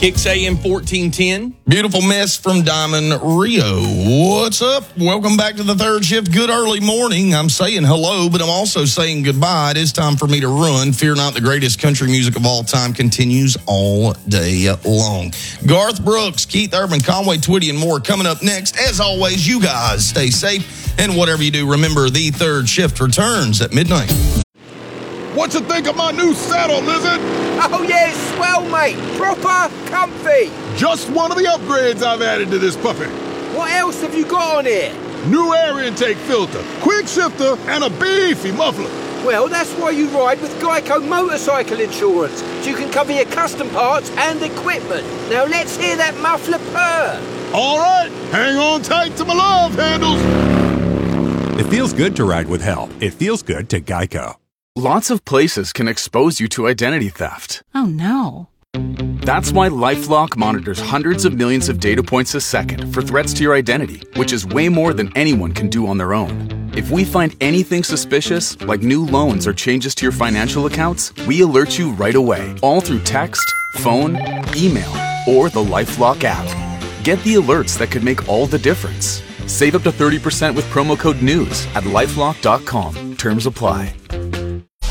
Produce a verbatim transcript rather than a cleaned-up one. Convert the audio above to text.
Kicks A M fourteen ten. Beautiful mess from Diamond Rio. What's up? Welcome back to the third shift. Good early morning. I'm saying hello, but I'm also saying goodbye. It is time for me to run. Fear not, the greatest country music of all time continues all day long. Garth Brooks, Keith Urban, Conway Twitty, and more coming up next. As always, you guys stay safe, and whatever you do, remember the third shift returns at midnight. What you think of my new saddle, Lizard? Oh yeah, it's swell, mate. Proper comfy. Just one of the upgrades I've added to this puppy. What else have you got on here? New air intake filter, quick shifter, and a beefy muffler. Well, that's why you ride with Geico Motorcycle Insurance, so you can cover your custom parts and equipment. Now let's hear that muffler purr. All right, hang on tight to my love handles. It feels good to ride with help. It feels good to Geico. Lots of places can expose you to identity theft. Oh no. That's why LifeLock monitors hundreds of millions of data points a second for threats to your identity, which is way more than anyone can do on their own. If we find anything suspicious, like new loans or changes to your financial accounts, we alert you right away, all through text, phone, email, or the LifeLock app. Get the alerts that could make all the difference. Save up to thirty percent with promo code NEWS at lifelock dot com. Terms apply.